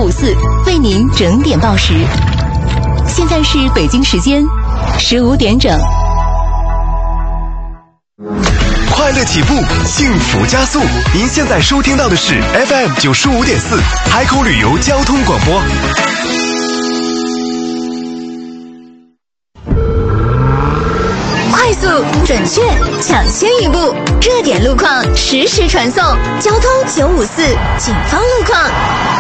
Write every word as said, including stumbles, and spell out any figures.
五四为您整点报时。现在是北京时间十五点整。 快乐起步，幸福加速。您现在收听到的是 F M 九十五点四海口旅游交通广播。 快速、准确、抢先一步，热点路况实时传送。交通九五四，警方路况。